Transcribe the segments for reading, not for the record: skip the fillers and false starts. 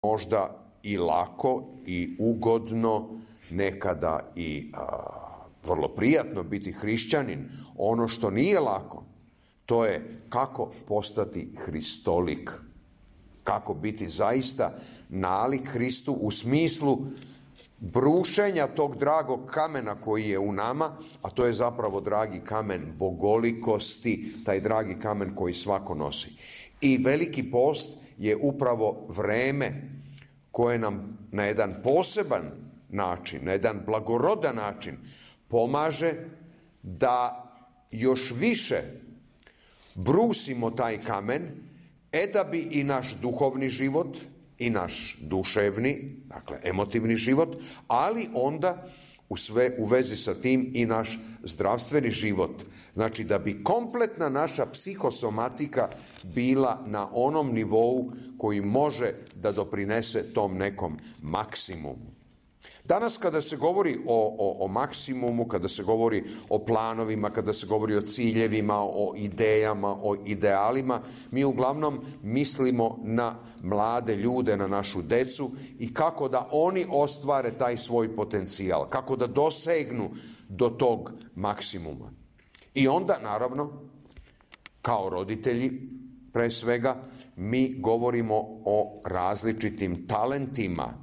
možda i lako i ugodno, nekada i vrlo prijatno biti hrišćanin. Ono što nije lako, to je kako postati hristolik, kako biti zaista nalik Hristu u smislu brušenja tog dragog kamena koji je u nama, a to je zapravo dragi kamen bogolikosti, taj dragi kamen koji svako nosi. I Veliki post je upravo vreme koje nam na jedan poseban način, na jedan blagorodan način pomaže da još više brusimo taj kamen, da bi i naš duhovni život i naš duševni, dakle emotivni život, ali onda u vezi sa tim i naš zdravstveni život. Znači da bi kompletna naša psihosomatika bila na onom nivou koji može da doprinese tom nekom maksimumu. Danas kada se govori o maksimumu, kada se govori o planovima, kada se govori o ciljevima, o idejama, o idealima, mi uglavnom mislimo na mlade ljude, na našu decu i kako da oni ostvare taj svoj potencijal, kako da dosegnu do tog maksimuma. I onda, naravno, kao roditelji, pre svega, mi govorimo o različitim talentima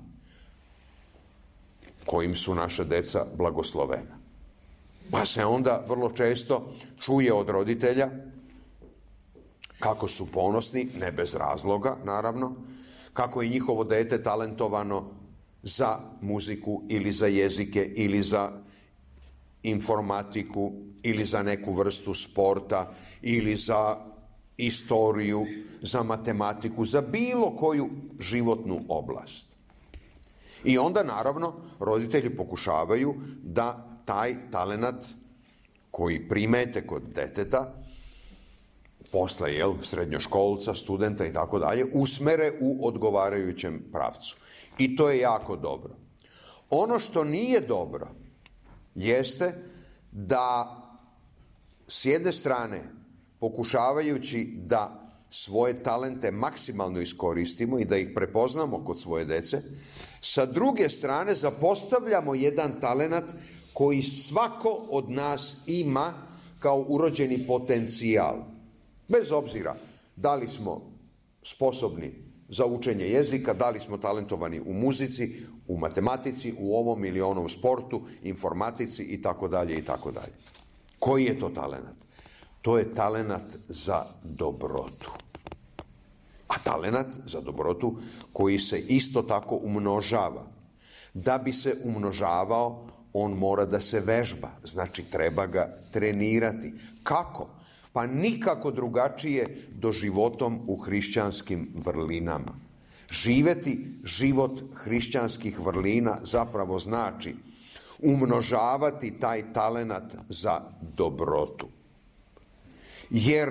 kojim su naša deca blagoslovena. Pa se onda vrlo često čuje od roditelja kako su ponosni, ne bez razloga, naravno, kako je njihovo dete talentovano za muziku ili za jezike ili za informatiku ili za neku vrstu sporta ili za istoriju, za matematiku, za bilo koju životnu oblast. I onda, naravno, roditelji pokušavaju da taj talenat koji primete kod deteta, posle, srednjoškolca, studenta i tako dalje, usmere u odgovarajućem pravcu. I to je jako dobro. Ono što nije dobro jeste da s jedne strane, pokušavajući da svoje talente maksimalno iskoristimo i da ih prepoznamo kod svoje dece, sa druge strane zapostavljamo jedan talenat koji svako od nas ima kao urođeni potencijal. Bez obzira da li smo sposobni za učenje jezika, da li smo talentovani u muzici, u matematici, u ovom ili onom sportu, informatici i tako dalje i tako dalje. Koji je to talenat? To je talenat za dobrotu. A talenat za dobrotu koji se isto tako umnožava. Da bi se umnožavao, on mora da se vežba, znači treba ga trenirati. Kako? Pa nikako drugačije do životom u hrišćanskim vrlinama. Živeti život hrišćanskih vrlina zapravo znači umnožavati taj talenat za dobrotu. Jer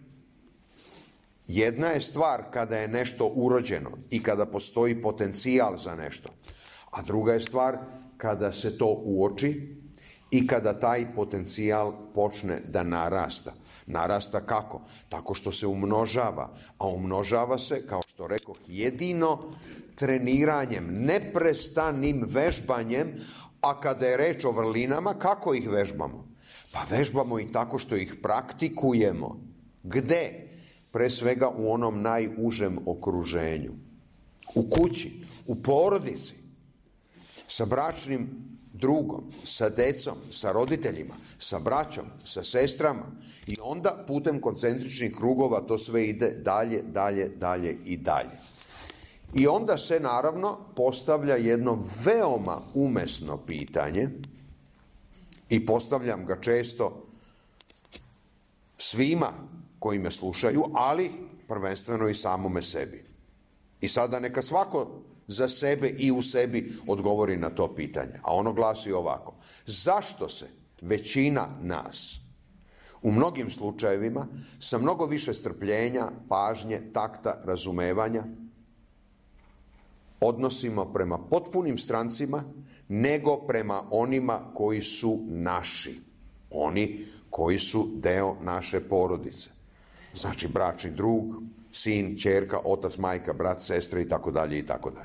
jedna je stvar kada je nešto urođeno i kada postoji potencijal za nešto, a druga je stvar kada se to uoči i kada taj potencijal počne da narasta. Narasta kako? Tako što se umnožava, a umnožava se, kao što rekoh, jedino treniranjem, neprestanim vežbanjem, a kada je reč o vrlinama, kako ih vežbamo? Pa vežbamo i tako što ih praktikujemo. Gde? Pre svega u onom najužem okruženju. U kući, u porodici, sa bračnim drugom, sa decom, sa roditeljima, sa braćom, sa sestrama i onda putem koncentričnih krugova to sve ide dalje, dalje, dalje i dalje. I onda se naravno postavlja jedno veoma umesno pitanje i postavljam ga često svima koji me slušaju, ali prvenstveno i samome sebi. I sada neka svako za sebe i u sebi odgovori na to pitanje. A ono glasi ovako: zašto se većina nas u mnogim slučajevima sa mnogo više strpljenja, pažnje, takta, razumevanja odnosimo prema potpunim strancima nego prema onima koji su naši, oni koji su deo naše porodice? Znači bračni drug, sin, ćerka, otac, majka, brat, sestre i tako dalje i tako dalje.